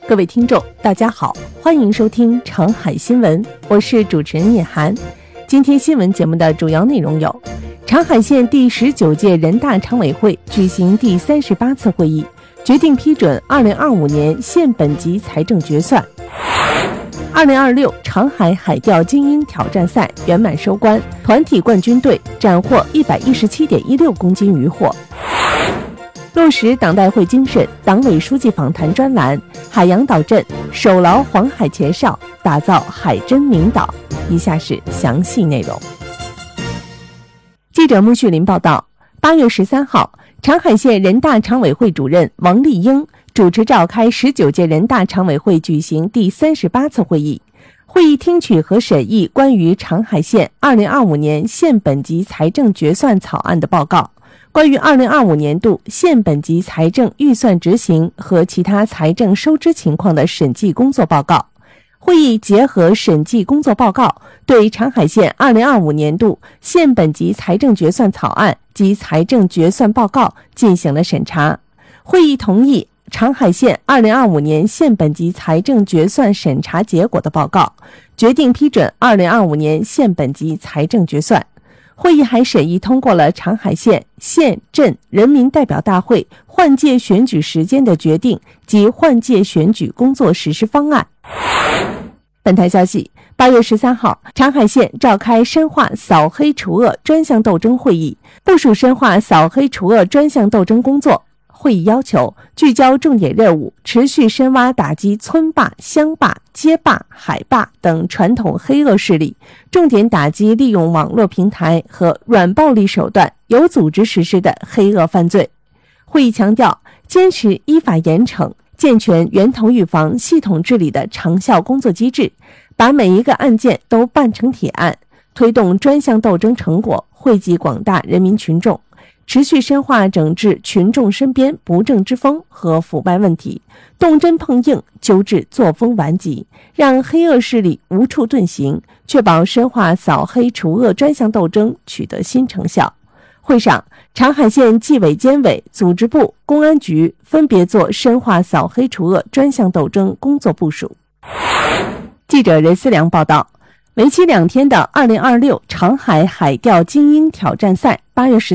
各位听众，大家好，欢迎收听长海新闻，我是主持人聂涵。今天新闻节目的主要内容有：长海县第19届人大常委会举行第38次会议，决定批准2025年县本级财政决算。2026长海海钓精英挑战赛圆满收官，团体冠军队斩获117.16公斤渔获。落实党代会精神，党委书记访谈专栏，海洋岛镇守牢黄海前哨，打造海真名岛。以下是详细内容。记者穆旭林报道，8月13号，长海县人大常委会主任王立英主持召开19届人大常委会举行第38次会议。会议听取和审议关于长海县2025年县本级财政决算草案的报告，关于2025年度县本级财政预算执行和其他财政收支情况的审计工作报告。会议结合审计工作报告，对长海县2025年度县本级财政决算草案及财政决算报告进行了审查。会议同意长海县2025年县本级财政决算审查结果的报告，决定批准2025年县本级财政决算。会议还审议通过了长海县县镇人民代表大会换届选举时间的决定及换届选举工作实施方案。本台消息，8月13号，长海县召开深化扫黑除恶专项斗争会议，部署深化扫黑除恶专项斗争工作。会议要求聚焦重点任务，持续深挖打击村霸、乡霸、街霸、海霸等传统黑恶势力，重点打击利用网络平台和软暴力手段有组织实施的黑恶犯罪。会议强调，坚持依法严惩，健全源头预防、系统治理的长效工作机制，把每一个案件都办成铁案，推动专项斗争成果惠及广大人民群众。持续深化整治群众身边不正之风和腐败问题，动真碰硬，纠治作风顽疾，让黑恶势力无处遁形，确保深化扫黑除恶专项斗争取得新成效。会上，长海县纪委监委、组织部、公安局分别做深化扫黑除恶专项斗争工作部署。记者任思良报道，为期2天的2026长海海钓精英挑战赛8月